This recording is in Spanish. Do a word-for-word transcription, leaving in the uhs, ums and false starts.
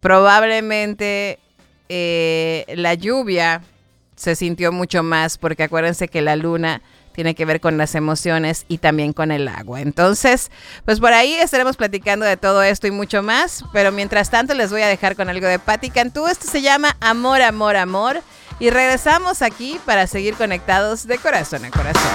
probablemente eh, la lluvia se sintió mucho más, porque acuérdense que la luna tiene que ver con las emociones y también con el agua. Entonces, pues por ahí estaremos platicando de todo esto y mucho más, pero mientras tanto les voy a dejar con algo de Patti Cantú. Esto se llama Amor, Amor, Amor, y regresamos aquí para seguir conectados de corazón a corazón.